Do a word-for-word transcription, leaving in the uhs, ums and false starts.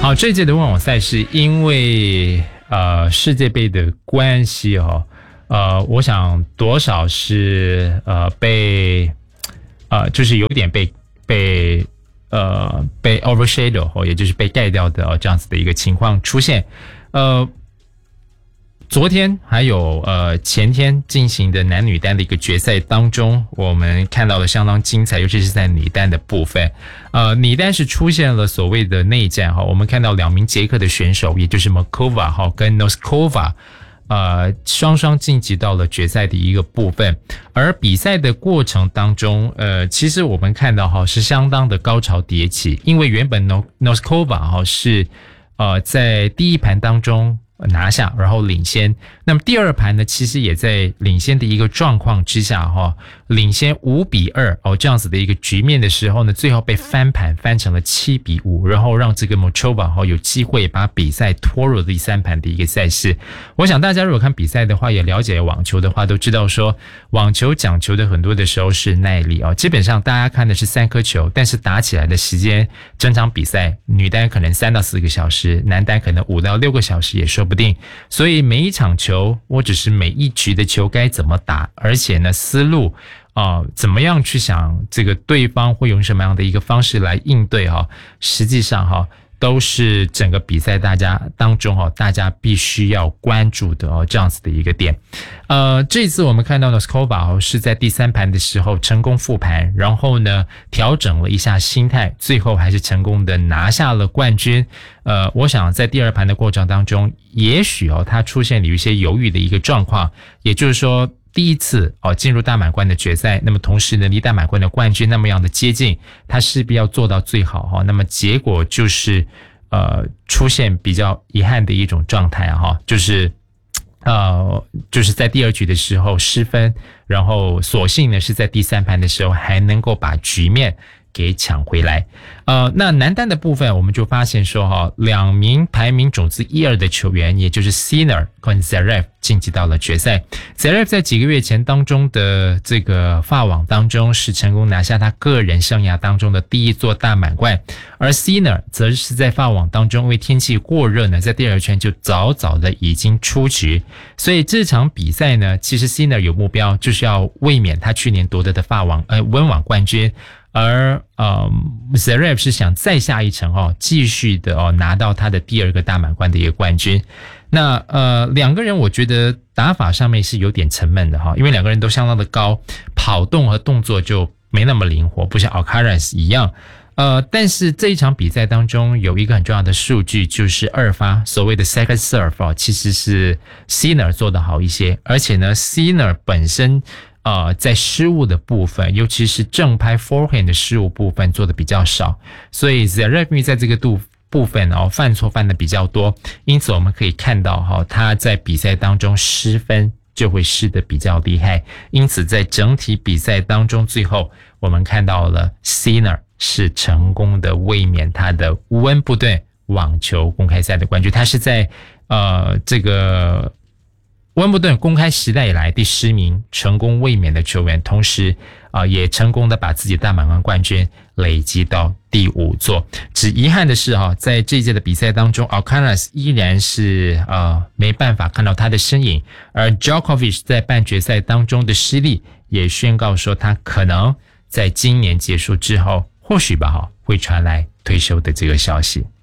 好，这一届的温网赛事因为呃世界杯的关系哦，呃，我想多少是呃被呃就是有点被被呃被 overshadow 哦，也就是被盖掉的、哦、这样子的一个情况出现，呃。昨天还有呃前天进行的男女单的一个决赛当中，我们看到了相当精彩，尤其是在女单的部分。呃，女单是出现了所谓的内战哈，我们看到两名捷克的选手，也就是 Markova 哈跟 Noskova， 呃双双晋级到了决赛的一个部分。而比赛的过程当中，呃，其实我们看到哈是相当的高潮迭起，因为原本 Noskova 哈是呃在第一盘当中拿下，然后领先。那么第二盘呢，其实也在领先的一个状况之下哈，领先五比二哦这样子的一个局面的时候呢，最后被翻盘翻成了七比五，然后让这个 Mochova 哈有机会把比赛拖入第三盘的一个赛事。我想大家如果看比赛的话，也了解网球的话，都知道说网球讲求的很多的时候是耐力哦。基本上大家看的是三颗球，但是打起来的时间，整场比赛女单可能三到四个小时，男单可能五到六个小时也说不定。所以每一场球，或者是每一局的球该怎么打，而且呢思路啊、呃，怎么样去想这个对方会用什么样的一个方式来应对哈、哦，实际上哈、哦、都是整个比赛大家当中哈、哦，大家必须要关注的哦这样子的一个点。呃，这次我们看到的 Skova 哦是在第三盘的时候成功复盘，然后呢调整了一下心态，最后还是成功的拿下了冠军。呃，我想在第二盘的过程当中，也许哦他出现了有一些犹豫的一个状况，也就是说第一次哦进入大满贯的决赛，那么同时呢离大满贯的冠军那么样的接近，他势必要做到最好哈、哦。那么结果就是呃出现比较遗憾的一种状态哈、哦，就是呃就是在第二局的时候失分，然后所幸呢是在第三盘的时候还能够把局面给抢回来。呃，那男单的部分我们就发现说哈，两名排名种子一二的球员，也就是 Sinner 跟 Zverev 晋级到了决赛。Zverev 在几个月前当中的这个法网当中是成功拿下他个人生涯当中的第一座大满贯，而 Sinner 则是在法网当中因为天气过热呢，在第二圈就早早的已经出局。所以这场比赛呢，其实 Sinner 有目标就是要卫冕他去年夺得的法网呃温网冠军。而呃 Zverev 是想再下一城哦，继续的哦拿到他的第二个大满贯的一个冠军。那呃两个人我觉得打法上面是有点沉闷的哈，因为两个人都相当的高，跑动和动作就没那么灵活，不像 Alcaraz 一样。呃，但是这一场比赛当中有一个很重要的数据，就是二发所谓的 second serve 哦，其实是 Sinner 做得好一些，而且呢 Sinner 本身呃，在失误的部分，尤其是正拍 forehand 的失误部分做的比较少，所以 Zverev 在这个度部分哦犯错犯的比较多，因此我们可以看到哈、哦，他在比赛当中失分就会失得比较厉害，因此在整体比赛当中，最后我们看到了 Sinner 是成功的卫冕他的温布顿网球公开赛的冠军，他是在呃这个温布顿公开时代以来第十名成功卫冕的球员，同时啊、呃、也成功的把自己的大满贯冠军累积到第五座。只遗憾的是哈、啊，在这一届的比赛当中 Alcaraz 依然是呃没办法看到他的身影，而 Djokovic 在半决赛当中的失利也宣告说他可能在今年结束之后，或许吧哈会传来退休的这个消息。